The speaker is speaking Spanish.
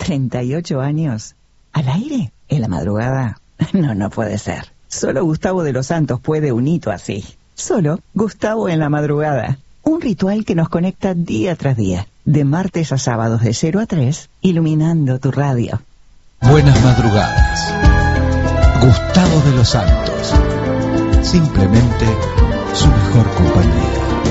¿38 años? ¿Al aire? ¿En la madrugada? No puede ser. Solo Gustavo de los Santos puede un hito así. Solo Gustavo en la madrugada. Un ritual que nos conecta día tras día, de martes a sábados de 0 a 3, iluminando tu radio. Buenas madrugadas. Gustavo de los Santos. Simplemente su mejor compañía.